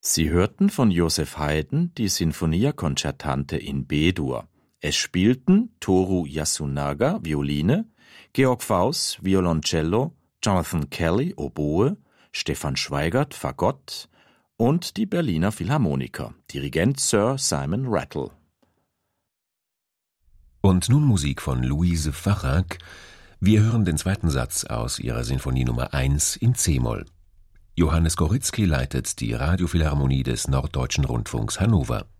Sie hörten von Joseph Haydn die Sinfonia Concertante in B-Dur. Es spielten Toru Yasunaga, Violine, Georg Faus, Violoncello, Jonathan Kelly, Oboe, Stefan Schweigert, Fagott und die Berliner Philharmoniker, Dirigent Sir Simon Rattle. Und nun Musik von Louise Farrenc. Wir hören den zweiten Satz aus ihrer Sinfonie Nummer 1 in C-Moll. Johannes Goritzky leitet die Radiophilharmonie des Norddeutschen Rundfunks Hannover.